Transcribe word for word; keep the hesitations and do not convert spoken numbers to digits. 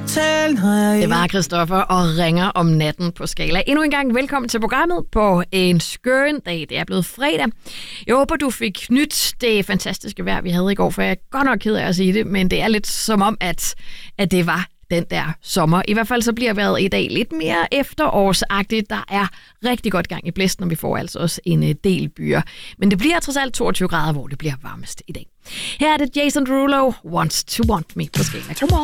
tale, når jeg... Det var Christoffer og ringer om natten på Skala. Endnu en gang velkommen til programmet på en skøn dag. Det er blevet fredag. Jeg håber, du fik nyt det fantastiske vejr, vi havde i går, for jeg er godt nok ked af at sige det, men det er lidt som om, at, at det var den der sommer. I hvert fald så bliver vejret i dag lidt mere efterårsagtigt. Der er rigtig godt gang i blæsten, og vi får altså også en del byer. Men det bliver trods alt toogtyve grader, hvor det bliver varmest i dag. Her er det Jason Derulo, Wants to Want Me på Skala. Godmorgen.